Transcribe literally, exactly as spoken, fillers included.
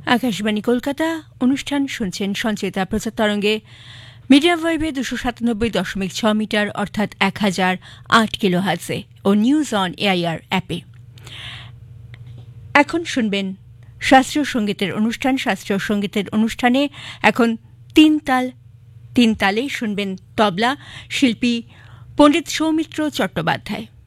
আকাশবাণী কলকাতা অনুষ্ঠান শুনছেন সঞ্চিতা প্রচার তরঙ্গে মিডিয়াম ওয়েভে দুশো সাতানব্বই দশমিক ছ মিটার অর্থাৎ এক হাজার আট kilo হার্টজে O news on AIR অ্যাপে। এখন শুনবেন শাস্ত্রীয় সঙ্গীতের অনুষ্ঠান। শাস্ত্রীয় সঙ্গীতের অনুষ্ঠানে এখন তিন তাল তিন তালে শুনবেন তবলা শিল্পী পণ্ডিত সৌমিত্র চট্টোপাধ্যায়।